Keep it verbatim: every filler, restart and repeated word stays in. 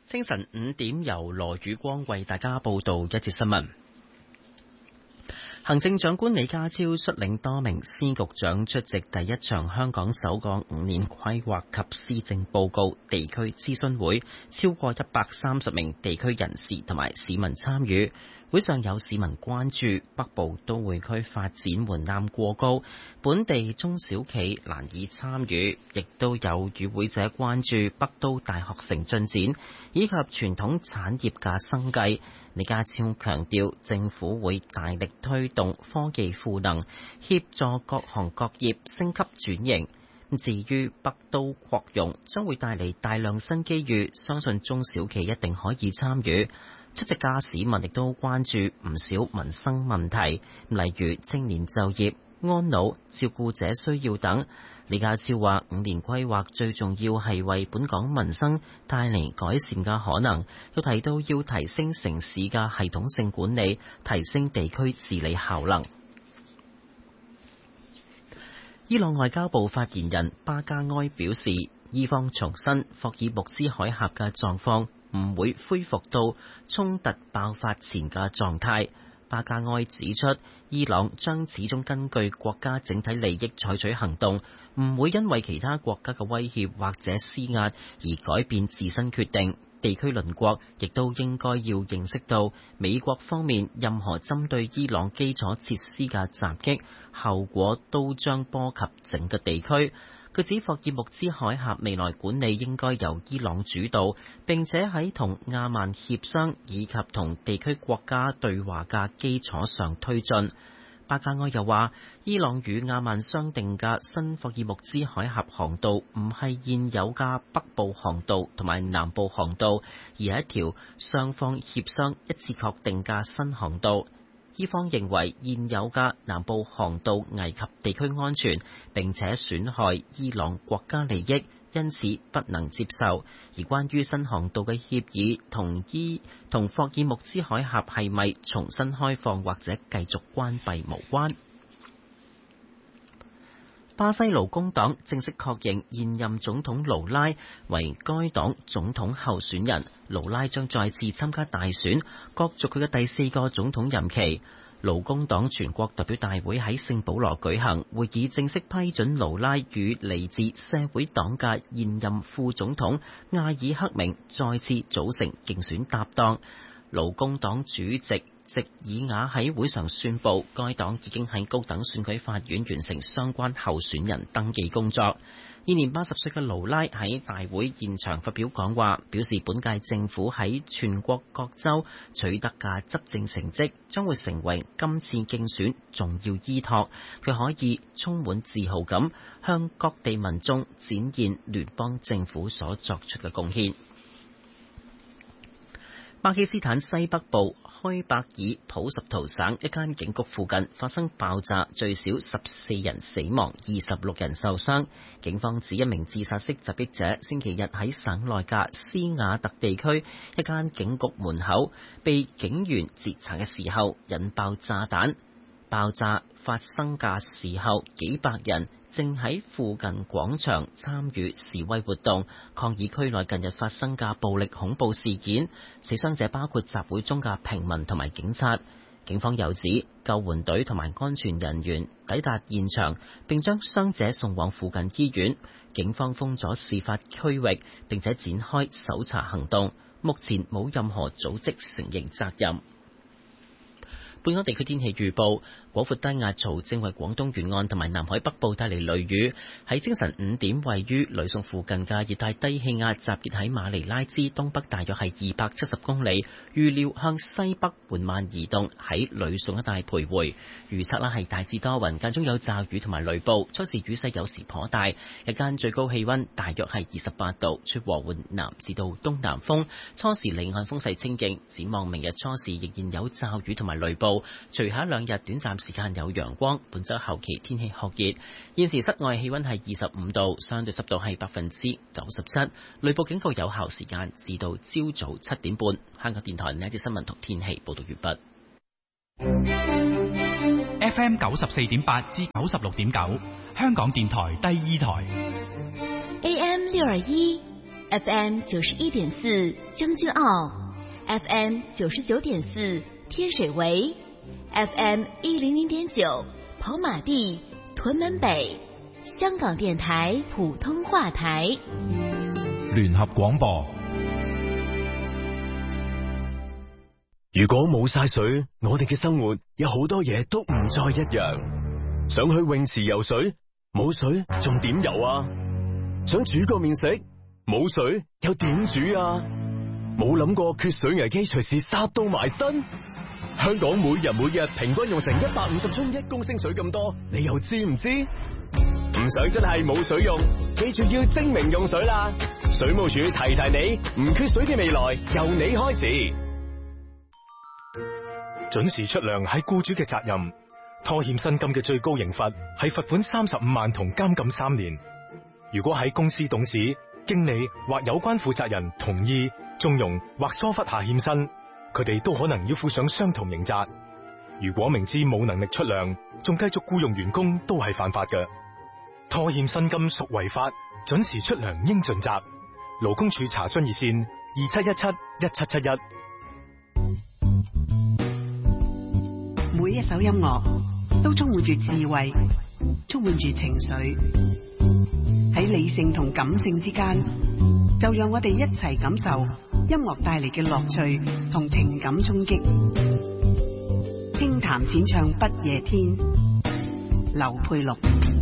清晨五點，由羅宇光為大家報道一節新聞。行政長官李家超率領多名司局長出席第一場香港首個五年規劃及施政報告地區諮詢會，超過一百三十名地區人士同埋市民參與。會上有市民關注北部都會區發展門檻過高，本地中小企難以參與，亦都有與會者關注北都大學城進展以及傳統產業嘅生計。李家超強調，政府會大力推動科技賦能，協助各行各業升級轉型。至於北都擴容將會帶嚟大量新機遇，相信中小企一定可以參與。出席嘅市民亦都關注唔少民生問題，例如青年就業、安老、照顧者需要等。李家超話：五年規劃最重要係為本港民生帶嚟改善嘅可能，又提到要提升城市嘅系統性管理，提升地區治理效能。伊朗外交部發言人巴加埃表示，伊方重申霍爾木茲海峽嘅狀況唔會恢復到衝突爆發前嘅狀態。巴加埃指出，伊朗將始終根據國家整體利益採取行動，唔會因為其他國家嘅威脅或者施壓而改變自身決定。地區鄰國亦都應該要認識到，美國方面任何針對伊朗基礎設施嘅襲擊，後果都將波及整個地區。佢指霍爾木茲海峽未來管理應該由伊朗主導，並且喺同亞曼協商以及同地區國家對話嘅基礎上推進。巴加埃又話，伊朗與亞曼商定嘅新霍爾木茲海峽航道唔係現有嘅北部航道同埋南部航道，而係一條雙方協商一致確定嘅新航道。伊方認為現有嘅南部航道危及地區安全，並且損害伊朗國家利益，因此不能接受。而關於新航道嘅協議同伊同霍爾木茲海峽係咪重新開放或者繼續關閉無關。巴西勞工黨正式確認現任總統盧拉為該黨總統候選人，盧拉將再次參加大選，角逐佢嘅第四個總統任期。勞工黨全國代表大會喺聖保羅舉行會議，正式批准盧拉與嚟自社會黨嘅現任副總統阿爾克明再次組成競選搭檔。勞工黨主席席爾瓦喺會上宣布，該黨已經喺高等選舉法院完成相關候選人登記工作。現年八十歲嘅盧拉喺大會現場發表講話，表示本屆政府喺全國各州取得嘅執政成績，將會成為今次競選重要依託。佢可以充滿自豪咁向各地民眾展現聯邦政府所作出嘅貢獻。巴基斯坦西北部開伯爾普什圖省一間警局附近發生爆炸，最少十四人死亡，二十六人受傷。警方指一名自殺式襲擊者星期日喺省內嘅斯瓦特地區一間警局門口被警員截查嘅時候引爆炸彈。爆炸發生嘅時候，幾百人正喺附近廣場參與示威活動，抗議區內近日發生嘅暴力恐怖事件。死傷者包括集會中嘅平民同埋警察。警方又指，救援隊同埋安全人員抵達現場，並將傷者送往附近醫院。警方封咗事發區域，並且展開搜查行動。目前冇任何組織承認責任。本港地區天氣預報，廣闊低壓槽正為廣東沿岸同埋南海北部帶嚟雷雨。喺清晨五點，位於呂宋附近嘅熱帶低氣壓集結喺馬尼拉之東北，大約係二百七十公里，預料向西北緩慢移動，喺呂宋一帶徘徊。預測啦係大致多雲，間中有驟雨同埋雷暴，初時雨勢有時頗大。日間最高氣溫大約係二十八度，吹和緩南至到東南風，初時離岸風勢清勁。展望明日初時仍然有驟雨同埋雷暴。隨後兩日短暫時間有陽光，本週後期天氣酷熱。現時室外氣溫係二十五度，相對濕度係百分之九十七。雷暴警告有效時間至到朝早七點半。香港電台呢一節新聞同天氣報道完畢。 F M 九十四點八至九十六點九，香港電台第二台。 A M 六二一， F M 九十一点四将军澳 ，F M 九十九点四天水围 ，F M 一零零点九跑马地屯门北，香港電台普通話台聯合廣播。 如果冇晒水，我哋嘅生活有好多嘢都唔再一樣。想去泳池游水，冇水仲點游啊？想煮個麵食，冇水又點煮啊？冇諗過缺水危機隨時殺到埋身。香港每人每日平均用成一百五十樽一公升水咁多，你又知唔知？唔想真係冇水用，記住要精明用水啦！水務署提提你，唔缺水嘅未來由你開始。 準時出糧係僱主嘅責任，拖欠薪金嘅最高刑罰係罰款三十五萬同監禁三年。如果喺公司董事、經理或有關負責人同意、縱容或疏忽下欠薪，佢哋都可能要負上相同刑責。如果明知冇能力出糧，仲繼續僱傭員工，都係犯法嘅。拖欠薪金屬違法，準時出糧應盡責。勞工處查詢熱線二七一七一七七一。 每一首音樂都充滿住智慧，充滿住情緒。喺理性同感性之間，就讓我哋一齊感受音樂帶嚟嘅樂趣同情感衝擊。輕談淺唱不夜天，劉佩祿。